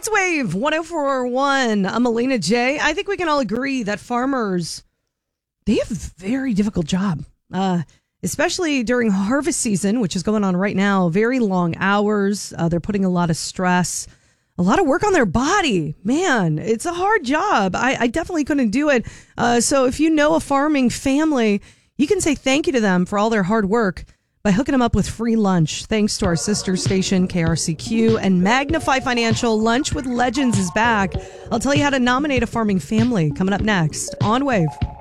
It's Wave 104.1. I'm Alina J. I think we can all agree that farmers, they have a very difficult job, especially during harvest season, which is going on right now. Very long hours. They're putting a lot of stress, a lot of work on their body. Man, it's a hard job. I definitely couldn't do it. So if you know a farming family, you can say thank you to them for all their hard work by hooking them up with free lunch. Thanks to our sister station, KRCQ, and Magnify Financial. Lunch with Legends is back. I'll tell you how to nominate a farming family coming up next on Wave.